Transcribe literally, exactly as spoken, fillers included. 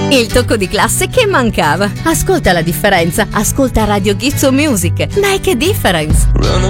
Il tocco di classe che mancava. Ascolta la differenza. Ascolta Radio Gizzo Music. Make a difference.